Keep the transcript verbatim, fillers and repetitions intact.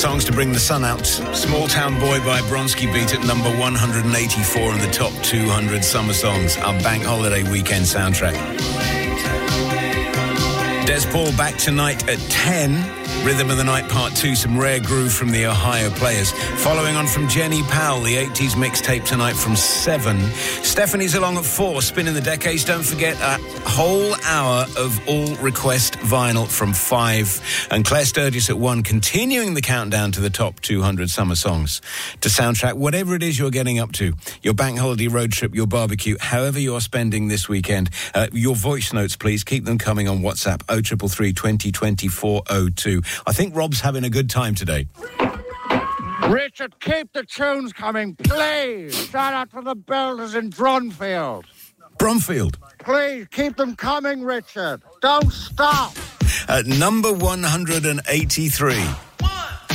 Songs to bring the sun out. Small Town Boy by Bronski beat at number one hundred eighty-four in the top two hundred summer songs, our bank holiday weekend soundtrack. Des Paul back tonight at ten. Rhythm of the Night Part two, some rare groove from the Ohio Players. Following on from Jenny Powell, the eighties mixtape tonight from seven. Stephanie's along at four, spinning the decades. Don't forget a whole hour of all request vinyl from five. And Claire Sturgis at one, continuing the countdown to the top two hundred summer songs to soundtrack whatever it is you're getting up to. Your bank holiday road trip, your barbecue, however you're spending this weekend. Uh, your voice notes, please, keep them coming on WhatsApp, oh three three three, twenty twenty, four oh two. I think Rob's having a good time today. Richard, keep the tunes coming, please. Shout out to the builders in Brunfield. Bromfield. Please, keep them coming, Richard. Don't stop. At number one hundred eighty-three. One,